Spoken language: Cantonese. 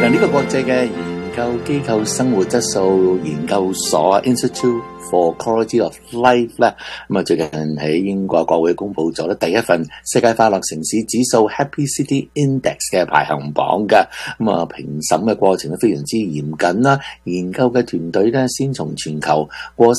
呢個國際嘅研究機構生活質素研究所 Institute for Quality of Life 咧，最近喺英國國會公布咗咧第一份世界快樂城市指數 Happy City Index 嘅排行榜嘅。評審嘅過程非常之嚴謹啦，研究嘅團隊咧先從全球過